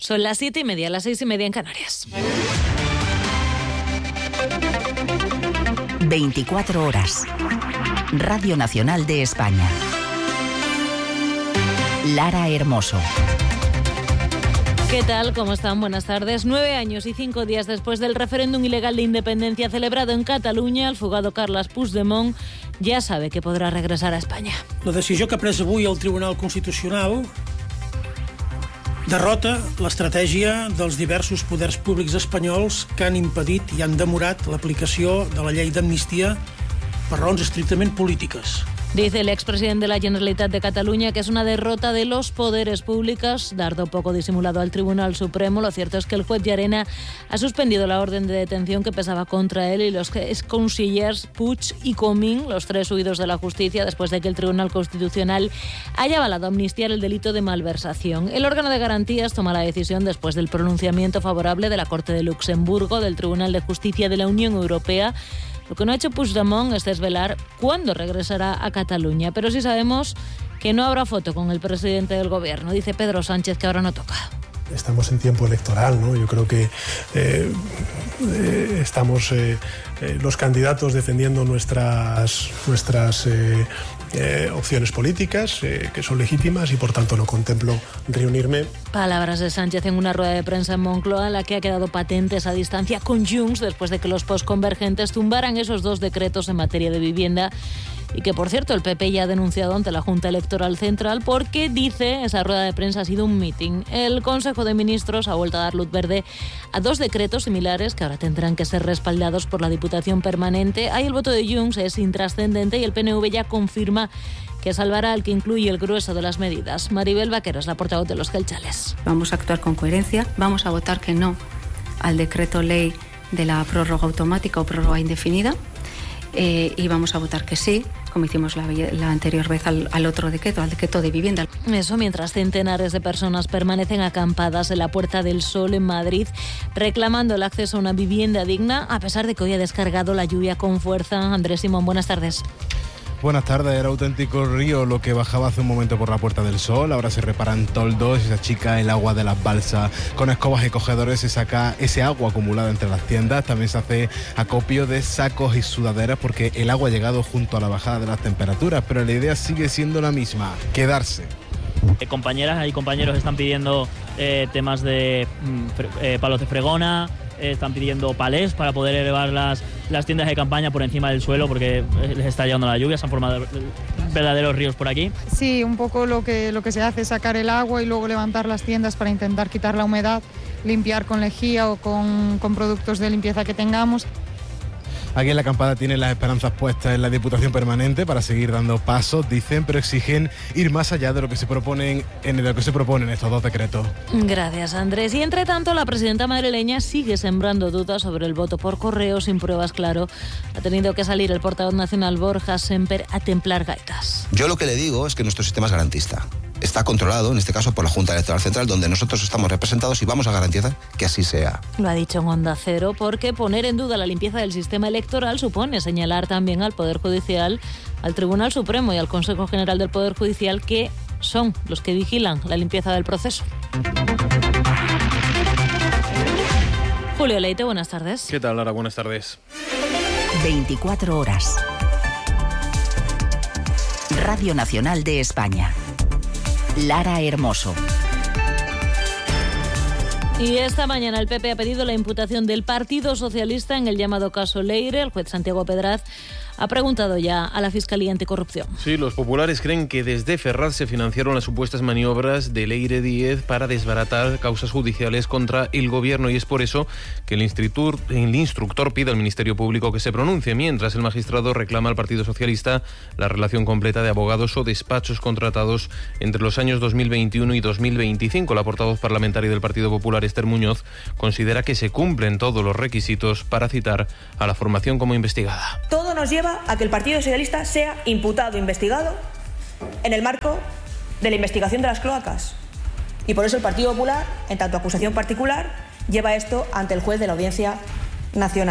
Son las 7:30, las 6:30 en Canarias. 24 horas. Radio Nacional de España. Lara Hermoso. ¿Qué tal? ¿Cómo están? Buenas tardes. 9 años y 5 días después del referéndum ilegal de independencia celebrado en Catalunya, el fugado Carles Puigdemont ja sabe que podrà regressar a Espanya. La decisió que ha pres avui el Tribunal Constitucional derrota l'estratègia dels diversos poders públics espanyols que han impedit i han demorat l'aplicació de la llei d'amnistia per raons estrictament polítiques. Dice el expresidente de la Generalitat de Cataluña que es una derrota de los poderes públicos, dardo poco disimulado al Tribunal Supremo. Lo cierto es que el juez Llarena ha suspendido la orden de detención que pesaba contra él y los exconsellers Puig y Comín, los 3 huidos de la justicia, después de que el Tribunal Constitucional haya avalado amnistiar el delito de malversación. El órgano de garantías toma la decisión después del pronunciamiento favorable de la Corte de Luxemburgo, del Tribunal de Justicia de la Unión Europea. Lo que no ha hecho Puigdemont es desvelar cuándo regresará a Cataluña, pero sí sabemos que no habrá foto con el presidente del gobierno. Dice Pedro Sánchez que ahora no toca. Estamos en tiempo electoral, ¿no? Yo creo que estamos los candidatos defendiendo nuestras opciones políticas, que son legítimas, y por tanto no contemplo reunirme. Palabras de Sánchez en una rueda de prensa en Moncloa, en la que ha quedado patente esa distancia con Junts después de que los postconvergentes tumbaran esos 2 decretos en materia de vivienda. Y que, por cierto, el PP ya ha denunciado ante la Junta Electoral Central porque, dice, esa rueda de prensa ha sido un mitin. El Consejo de Ministros ha vuelto a dar luz verde a 2 decretos similares que ahora tendrán que ser respaldados por la Diputación Permanente. Ahí el voto de Junts es intrascendente y el PNV ya confirma que salvará al que incluye el grueso de las medidas. Maribel Vaquero es la portavoz de los gelchales. Vamos a actuar con coherencia, vamos a votar que no al decreto ley de la prórroga automática o prórroga indefinida. Y vamos a votar que sí, como hicimos la anterior vez al otro decreto, al decreto de vivienda. Eso mientras centenares de personas permanecen acampadas en la Puerta del Sol en Madrid, reclamando el acceso a una vivienda digna, a pesar de que hoy ha descargado la lluvia con fuerza. Andrés Simón, buenas tardes. Buenas tardes, era auténtico río lo que bajaba hace un momento por la Puerta del Sol. Ahora se reparan toldos y se achica el agua de las balsas. Con escobas y cogedores se saca ese agua acumulada entre las tiendas. También se hace acopio de sacos y sudaderas porque el agua ha llegado junto a la bajada de las temperaturas. Pero la idea sigue siendo la misma, quedarse. Compañeras y compañeros están pidiendo temas de palos de fregona, están pidiendo palés para poder elevar las tiendas de campaña por encima del suelo porque les está llegando la lluvia, se han formado verdaderos ríos por aquí. Sí, un poco lo que se hace es sacar el agua y luego levantar las tiendas para intentar quitar la humedad, limpiar con lejía o con productos de limpieza que tengamos. Aquí en la acampada tienen las esperanzas puestas en la Diputación Permanente para seguir dando pasos, dicen, pero exigen ir más allá de lo que se proponen estos 2 decretos. Gracias, Andrés. Y entre tanto, la presidenta madrileña sigue sembrando dudas sobre el voto por correo sin pruebas, claro. Ha tenido que salir el portavoz nacional Borja Semper a templar gaitas. Yo lo que le digo es que nuestro sistema es garantista. Está controlado, en este caso, por la Junta Electoral Central, donde nosotros estamos representados y vamos a garantizar que así sea. Lo ha dicho en Onda Cero porque poner en duda la limpieza del sistema electoral supone señalar también al Poder Judicial, al Tribunal Supremo y al Consejo General del Poder Judicial, que son los que vigilan la limpieza del proceso. Julio Leite, buenas tardes. ¿Qué tal, Lara? Buenas tardes. 24 horas. Radio Nacional de España. Lara Hermoso. Y esta mañana el PP ha pedido la imputación del Partido Socialista en el llamado caso Leire. El juez Santiago Pedraz ha preguntado ya a la Fiscalía Anticorrupción. Sí, los populares creen que desde Ferraz se financiaron las supuestas maniobras de Leire Díez para desbaratar causas judiciales contra el gobierno, y es por eso que el instructor pide al Ministerio Público que se pronuncie, mientras el magistrado reclama al Partido Socialista la relación completa de abogados o despachos contratados entre los años 2021 y 2025. La portavoz parlamentaria del Partido Popular, Esther Muñoz, considera que se cumplen todos los requisitos para citar a la formación como investigada. Todo nos lleva a que el Partido Socialista sea imputado, investigado, en el marco de la investigación de las cloacas. Y por eso el Partido Popular, en tanto acusación particular, lleva esto ante el juez de la Audiencia Nacional.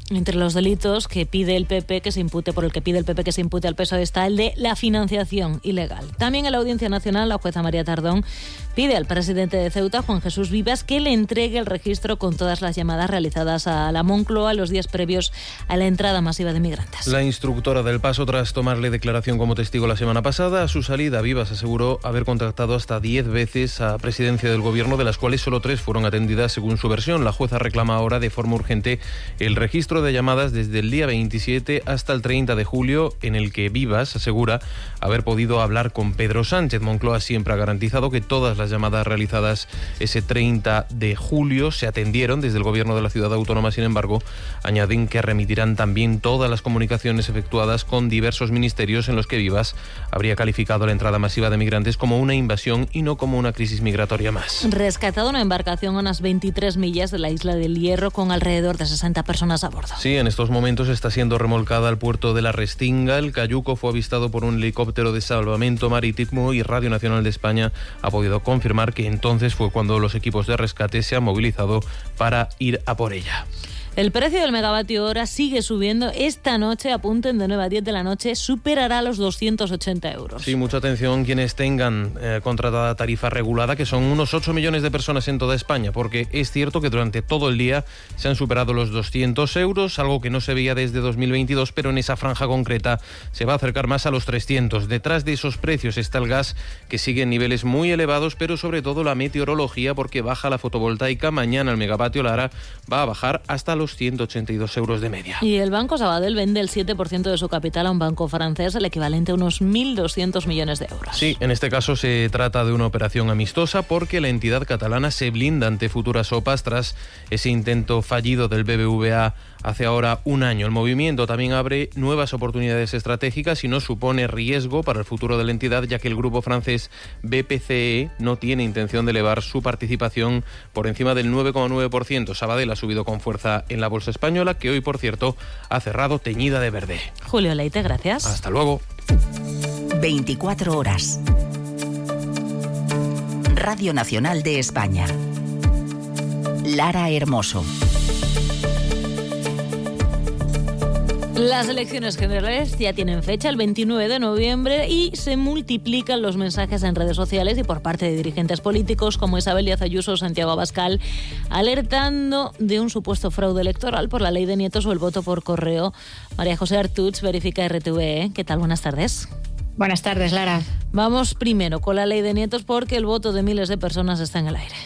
Entre los delitos que pide el PP que se impute, por el que pide el PP que se impute al PSOE, está el de la financiación ilegal. También en la Audiencia Nacional, la jueza María Tardón pide al presidente de Ceuta, Juan Jesús Vivas, que le entregue el registro con todas las llamadas realizadas a la Moncloa los días previos a la entrada masiva de migrantes. La instructora del Paso, tras tomarle declaración como testigo la semana pasada, a su salida, Vivas aseguró haber contactado hasta 10 veces a presidencia del gobierno, de las cuales solo 3 fueron atendidas según su versión. La jueza reclama ahora de forma urgente el registro de llamadas desde el día 27 hasta el 30 de julio, en el que Vivas asegura haber podido hablar con Pedro Sánchez. Moncloa siempre ha garantizado que todas las llamadas realizadas ese 30 de julio se atendieron desde el gobierno de la ciudad autónoma. Sin embargo, añaden que remitirán también todas las comunicaciones efectuadas con diversos ministerios en los que Vivas habría calificado la entrada masiva de migrantes como una invasión y no como una crisis migratoria más. Rescatado una embarcación a unas 23 millas de la isla del Hierro con alrededor de 60 personas a bordo. Sí, en estos momentos está siendo remolcada al puerto de La Restinga. El cayuco fue avistado por un helicóptero de salvamento marítimo y Radio Nacional de España ha podido confirmar que entonces fue cuando los equipos de rescate se han movilizado para ir a por ella. El precio del megavatio hora sigue subiendo. Esta noche, apunten, de 9 a 10 de la noche, superará los 280 euros. Sí, mucha atención quienes tengan contratada tarifa regulada, que son unos 8 millones de personas en toda España, porque es cierto que durante todo el día se han superado los 200 euros, algo que no se veía desde 2022, pero en esa franja concreta se va a acercar más a los 300. Detrás de esos precios está el gas, que sigue en niveles muy elevados, pero sobre todo la meteorología, porque baja la fotovoltaica. Mañana el megavatio hora va a bajar hasta los 182 euros de media. Y el Banco Sabadell vende el 7% de su capital a un banco francés, el equivalente a unos 1.200 millones de euros. Sí, en este caso se trata de una operación amistosa porque la entidad catalana se blinda ante futuras OPAs tras ese intento fallido del BBVA hace ahora un año. El movimiento también abre nuevas oportunidades estratégicas y no supone riesgo para el futuro de la entidad, ya que el grupo francés BPCE no tiene intención de elevar su participación por encima del 9,9%. Sabadell ha subido con fuerza en la bolsa española, que hoy, por cierto, ha cerrado teñida de verde. Julio Leite, gracias. Hasta luego. 24 horas. Radio Nacional de España. Lara Hermoso. Las elecciones generales ya tienen fecha, el 29 de noviembre, y se multiplican los mensajes en redes sociales y por parte de dirigentes políticos como Isabel Díaz Ayuso o Santiago Abascal, alertando de un supuesto fraude electoral por la ley de nietos o el voto por correo. María José Artuch, verifica RTV. ¿Qué tal? Buenas tardes. Buenas tardes, Lara. Vamos primero con la ley de nietos, porque el voto de miles de personas está en el aire.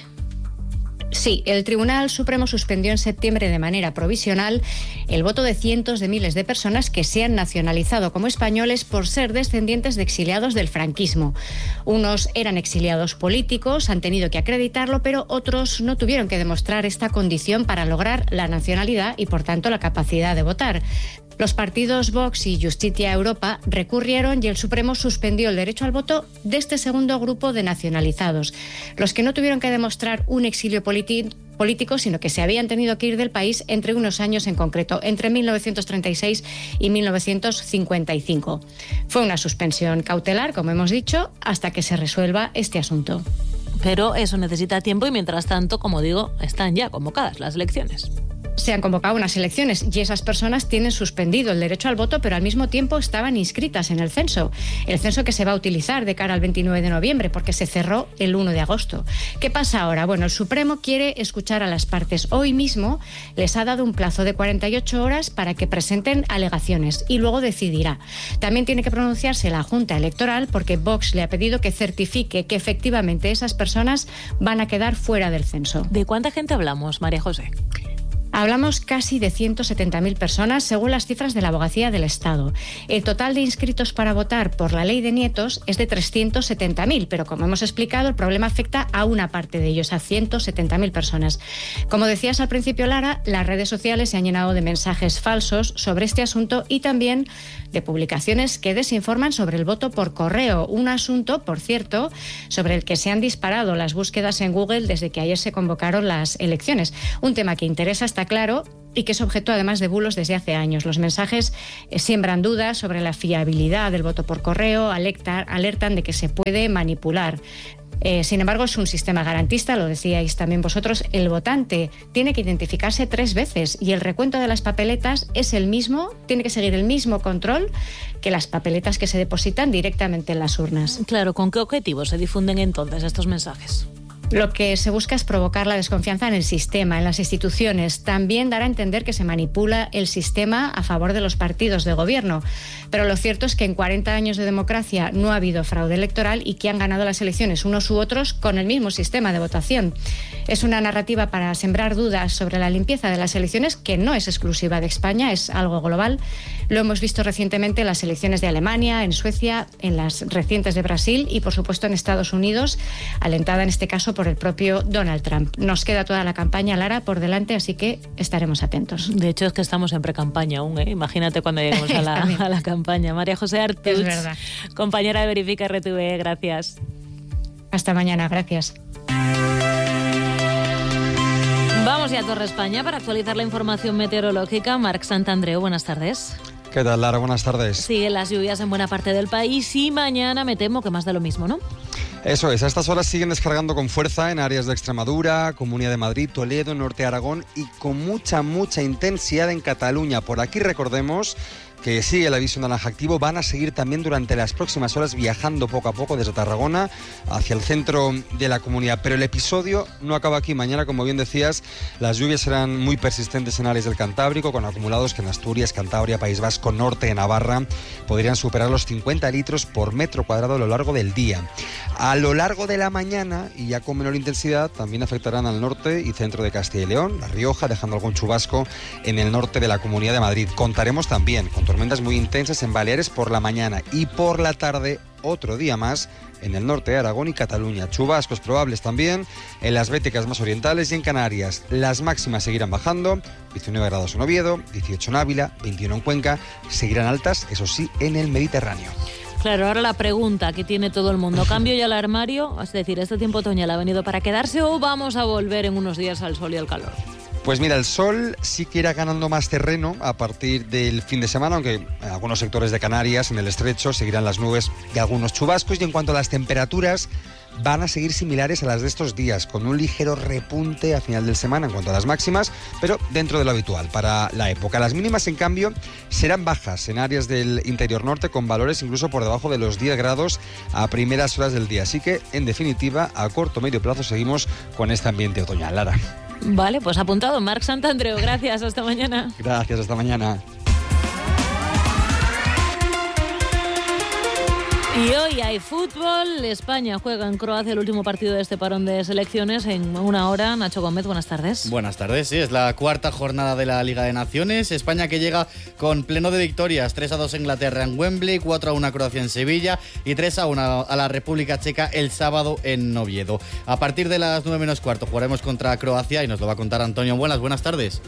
Sí, el Tribunal Supremo suspendió en septiembre de manera provisional el voto de cientos de miles de personas que se han nacionalizado como españoles por ser descendientes de exiliados del franquismo. Unos eran exiliados políticos, han tenido que acreditarlo, pero otros no tuvieron que demostrar esta condición para lograr la nacionalidad y, por tanto, la capacidad de votar. Los partidos Vox y Justicia Europa recurrieron y el Supremo suspendió el derecho al voto de este segundo grupo de nacionalizados, los que no tuvieron que demostrar un exilio político, sino que se habían tenido que ir del país entre unos años en concreto, entre 1936 y 1955. Fue una suspensión cautelar, como hemos dicho, hasta que se resuelva este asunto. Pero eso necesita tiempo y, mientras tanto, como digo, están ya convocadas las elecciones. Se han convocado unas elecciones y esas personas tienen suspendido el derecho al voto, pero al mismo tiempo estaban inscritas en el censo que se va a utilizar de cara al 29 de noviembre, porque se cerró el 1 de agosto. ¿Qué pasa ahora? Bueno, el Supremo quiere escuchar a las partes. Hoy mismo les ha dado un plazo de 48 horas para que presenten alegaciones y luego decidirá. También tiene que pronunciarse la Junta Electoral, porque Vox le ha pedido que certifique que efectivamente esas personas van a quedar fuera del censo. ¿De cuánta gente hablamos, María José? Hablamos casi de 170.000 personas, según las cifras de la Abogacía del Estado. El total de inscritos para votar por la ley de nietos es de 370.000, pero como hemos explicado, el problema afecta a una parte de ellos, a 170.000 personas. Como decías al principio, Lara, las redes sociales se han llenado de mensajes falsos sobre este asunto y también de publicaciones que desinforman sobre el voto por correo. Un asunto, por cierto, sobre el que se han disparado las búsquedas en Google desde que ayer se convocaron las elecciones. Un tema que interesa, está claro, y que es objeto además de bulos desde hace años. Los mensajes siembran dudas sobre la fiabilidad del voto por correo, alertan de que se puede manipular. Sin embargo, es un sistema garantista, lo decíais también vosotros. El votante tiene que identificarse 3 veces y el recuento de las papeletas es el mismo, tiene que seguir el mismo control que las papeletas que se depositan directamente en las urnas. Claro, ¿con qué objetivo se difunden entonces estos mensajes? Lo que se busca es provocar la desconfianza en el sistema, en las instituciones. También dar a entender que se manipula el sistema a favor de los partidos de gobierno. Pero lo cierto es que en 40 años de democracia no ha habido fraude electoral y que han ganado las elecciones unos u otros con el mismo sistema de votación. Es una narrativa para sembrar dudas sobre la limpieza de las elecciones que no es exclusiva de España, es algo global. Lo hemos visto recientemente en las elecciones de Alemania, en Suecia, en las recientes de Brasil y, por supuesto, en Estados Unidos, alentada en este caso por el propio Donald Trump. Nos queda toda la campaña, Lara, por delante, así que estaremos atentos. De hecho, es que estamos en pre-campaña aún, ¿eh? Imagínate cuando lleguemos a la campaña. María José Artuz, es verdad, compañera de Verifica RTV, gracias. Hasta mañana, gracias. Vamos ya a Torre España para actualizar la información meteorológica. Marc Santandreu, buenas tardes. ¿Qué tal, Lara? Buenas tardes. Siguen las lluvias en buena parte del país y mañana me temo que más de lo mismo, ¿no? Eso es, a estas horas siguen descargando con fuerza en áreas de Extremadura, Comunidad de Madrid, Toledo, Norte de Aragón y con mucha intensidad en Cataluña. Por aquí recordemos que sigue el aviso naranja activo, van a seguir también durante las próximas horas viajando poco a poco desde Tarragona hacia el centro de la comunidad. Pero el episodio no acaba aquí. Mañana, como bien decías, las lluvias serán muy persistentes en áreas del Cantábrico, con acumulados que en Asturias, Cantabria, País Vasco, Norte de Navarra podrían superar los 50 litros por metro cuadrado a lo largo del día. A lo largo de la mañana, y ya con menor intensidad, también afectarán al norte y centro de Castilla y León, La Rioja, dejando algún chubasco en el norte de la Comunidad de Madrid. Contaremos también con tormentas muy intensas en Baleares por la mañana y por la tarde, otro día más, en el norte de Aragón y Cataluña. Chubascos probables también en las béticas más orientales y en Canarias. Las máximas seguirán bajando, 19 grados en Oviedo, 18 en Ávila, 21 en Cuenca, seguirán altas, eso sí, en el Mediterráneo. Claro, ahora la pregunta que tiene todo el mundo, ¿cambio ya el armario? Es decir, ¿este tiempo otoñal ha venido para quedarse o vamos a volver en unos días al sol y al calor? Pues mira, el sol sí que irá ganando más terreno a partir del fin de semana, aunque en algunos sectores de Canarias, en el estrecho, seguirán las nubes y algunos chubascos. Y en cuanto a las temperaturas, van a seguir similares a las de estos días, con un ligero repunte a final de semana en cuanto a las máximas, pero dentro de lo habitual para la época. Las mínimas, en cambio, serán bajas en áreas del interior norte, con valores incluso por debajo de los 10 grados a primeras horas del día. Así que, en definitiva, a corto o medio plazo seguimos con este ambiente otoñal. Lara. Vale, pues apuntado. Marc Santandreu, gracias. Hasta mañana. Gracias, hasta mañana. Y hoy hay fútbol. España juega en Croacia el último partido de este parón de selecciones en una hora. Nacho Gómez, buenas tardes. Buenas tardes, sí, es la cuarta jornada de la Liga de Naciones. España que llega con pleno de victorias. 3-2 Inglaterra en Wembley, 4-1 Croacia en Sevilla y 3-1 a la República Checa el sábado en Oviedo. A partir de las 9 menos cuarto jugaremos contra Croacia y nos lo va a contar Antonio. Buenas tardes.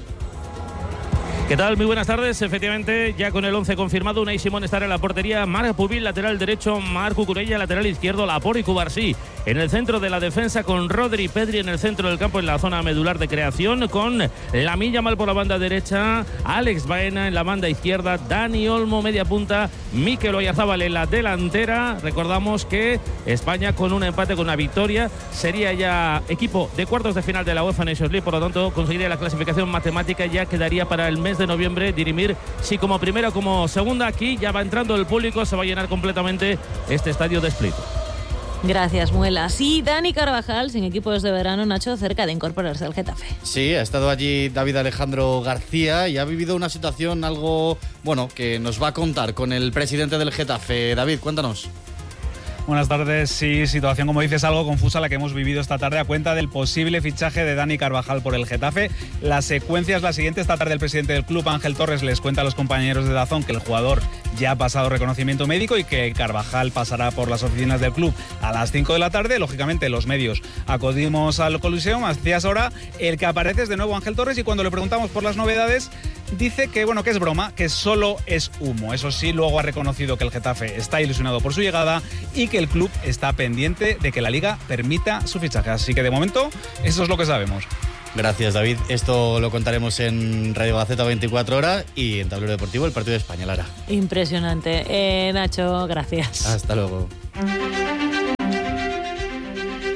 ¿Qué tal? Muy buenas tardes. Efectivamente, ya con el 11 confirmado, Unai Simón estará en la portería, Marc Pubil, lateral derecho, Marc Cucurella, lateral izquierdo, Laporte y Cubarsí. En el centro de la defensa, con Rodri y Pedri en el centro del campo, en la zona medular de creación, con Lamine Yamal por la banda derecha, Alex Baena en la banda izquierda, Dani Olmo media punta, Mikel Oyarzabal en la delantera. Recordamos que España, con un empate, con una victoria, sería ya equipo de cuartos de final de la UEFA Nations League, por lo tanto conseguiría la clasificación matemática y ya quedaría para el mes de noviembre dirimir si como primera o como segunda. Aquí ya va entrando el público, se va a llenar completamente este estadio de Split. Gracias, Muelas. Y Dani Carvajal, sin equipo desde verano, Nacho, cerca de incorporarse al Getafe. Sí, ha estado allí David Alejandro García y ha vivido una situación algo, bueno, que nos va a contar con el presidente del Getafe. David, cuéntanos. Buenas tardes. Sí, situación, como dices, algo confusa la que hemos vivido esta tarde a cuenta del posible fichaje de Dani Carvajal por el Getafe. La secuencia es la siguiente. Esta tarde el presidente del club, Ángel Torres, les cuenta a los compañeros de DAZN que el jugador ya ha pasado reconocimiento médico y que Carvajal pasará por las oficinas del club a las 5 de la tarde. Lógicamente, los medios acudimos al Coliseum. Hacías ahora el que aparece es de nuevo Ángel Torres y cuando le preguntamos por las novedades dice que, bueno, que es broma, que solo es humo. Eso sí, luego ha reconocido que el Getafe está ilusionado por su llegada y que el club está pendiente de que la Liga permita su fichaje. Así que de momento, eso es lo que sabemos. Gracias, David. Esto lo contaremos en Radio Gaceta 24 horas y en Tablero Deportivo el partido de España, Lara. Impresionante. Nacho, gracias. Hasta luego.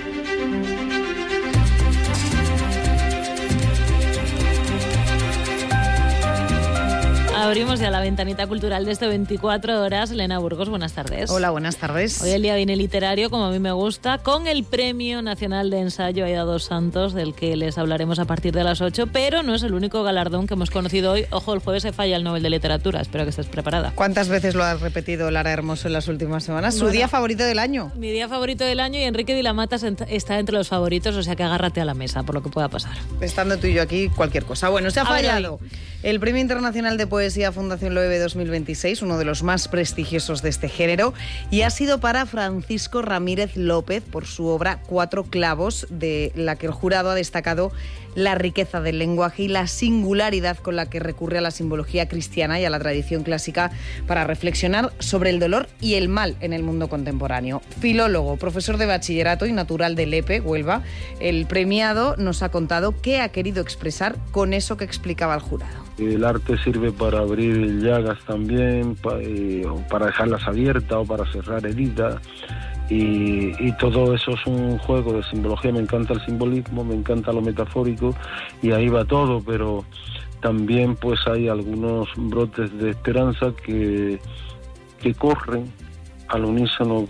abrimos ya la ventanita cultural de este 24 horas. Elena Burgos, buenas tardes. Hola, buenas tardes. Hoy el día viene literario, como a mí me gusta, con el Premio Nacional de Ensayo Aida dos Santos, del que les hablaremos a partir de las 8, pero no es el único galardón que hemos conocido hoy. Ojo, el jueves se falla el Nobel de Literatura, espero que estés preparada. ¿Cuántas veces lo has repetido Lara Hermoso en las últimas semanas? ¿Su día favorito del año? Mi día favorito del año, y Enrique de la Mata está entre los favoritos, o sea que agárrate a la mesa por lo que pueda pasar. Estando tú y yo aquí, cualquier cosa. Bueno, se ha fallado el Premio Internacional de Poesía Fundación Loewe 2026, uno de los más prestigiosos de este género, y ha sido para Francisco Ramírez López por su obra Cuatro clavos, de la que el jurado ha destacado la riqueza del lenguaje y la singularidad con la que recurre a la simbología cristiana y a la tradición clásica para reflexionar sobre el dolor y el mal en el mundo contemporáneo. Filólogo, profesor de bachillerato y natural de Lepe, Huelva, el premiado nos ha contado qué ha querido expresar con eso que explicaba el jurado. El arte sirve para abrir llagas también, para dejarlas abiertas o para cerrar heridas. Y todo eso es un juego de simbología. Me encanta el simbolismo, me encanta lo metafórico y ahí va todo, pero también pues hay algunos brotes de esperanza que corren al unísono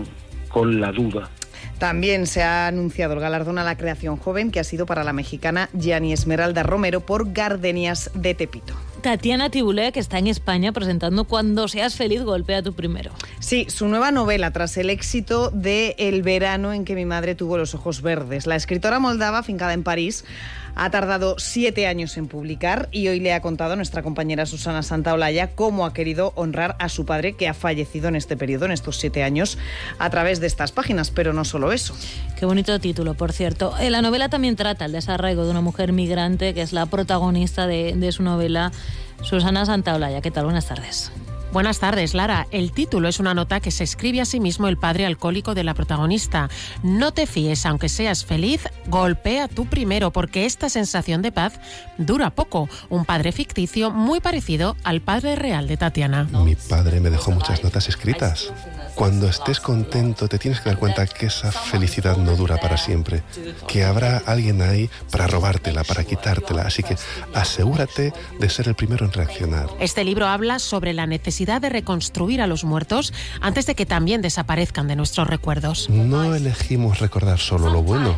con la duda. También se ha anunciado el galardón a la creación joven, que ha sido para la mexicana Gianni Esmeralda Romero por Gardenias de Tepito. Tatiana Tibulé, que está en España presentando Cuando seas feliz, golpea tú primero. Sí, su nueva novela tras el éxito de El verano en que mi madre tuvo los ojos verdes. La escritora moldava, afincada en París, ha tardado 7 años en publicar y hoy le ha contado a nuestra compañera Susana Santaolalla cómo ha querido honrar a su padre, que ha fallecido en este periodo, en estos 7 años, a través de estas páginas, pero no solo eso. Qué bonito título, por cierto. La novela también trata el desarraigo de una mujer migrante, que es la protagonista de su novela. Susana Santaolalla, ¿qué tal? Buenas tardes. Buenas tardes, Lara. El título es una nota que se escribe a sí mismo el padre alcohólico de la protagonista. No te fíes, aunque seas feliz, golpea tú primero, porque esta sensación de paz dura poco. Un padre ficticio muy parecido al padre real de Tatiana. Mi padre me dejó muchas notas escritas. Cuando estés contento te tienes que dar cuenta que esa felicidad no dura para siempre, que habrá alguien ahí para robártela, para quitártela, así que asegúrate de ser el primero en reaccionar. Este libro habla sobre la necesidad de reconstruir a los muertos antes de que también desaparezcan de nuestros recuerdos. No elegimos recordar solo lo bueno.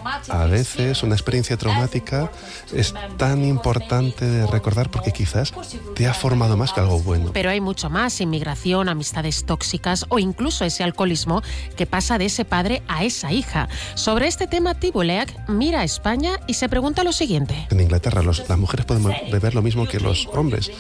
A veces una experiencia traumática es tan importante de recordar porque quizás te ha formado más que algo bueno. Pero hay mucho más: inmigración, amistades tóxicas o incluso ese alcoholismo que pasa de ese padre a esa hija. Sobre este tema, Tibuleac mira a España y se pregunta lo siguiente. En Inglaterra las mujeres pueden beber lo mismo que los hombres,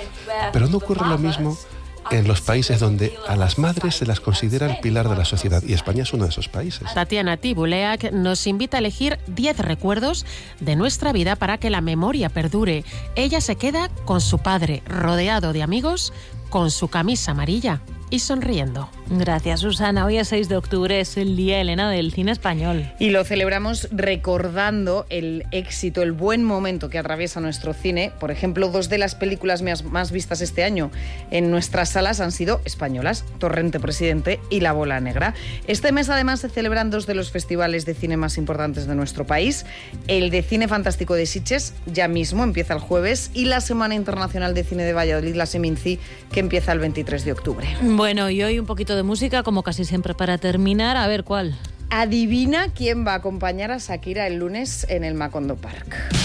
pero no ocurre lo mismo en los países donde a las madres se las considera el pilar de la sociedad, y España es uno de esos países. Tatiana Tibuleac nos invita a elegir 10 recuerdos de nuestra vida para que la memoria perdure. Ella se queda con su padre, rodeado de amigos, con su camisa amarilla y sonriendo. Gracias, Susana. Hoy es 6 de octubre, es el Día, Elena, del cine español. Y lo celebramos recordando el éxito, el buen momento que atraviesa nuestro cine. Por ejemplo, 2 de las películas más vistas este año en nuestras salas han sido españolas: Torrente Presidente y La Bola Negra. Este mes, además, se celebran 2 de los festivales de cine más importantes de nuestro país. El de Cine Fantástico de Sitges, ya mismo, empieza el jueves, y la Semana Internacional de Cine de Valladolid, la Seminci, que empieza el 23 de octubre. Bueno, y hoy un poquito de música, como casi siempre, para terminar. A ver, ¿cuál? Adivina quién va a acompañar a Shakira el lunes en el Macondo Park.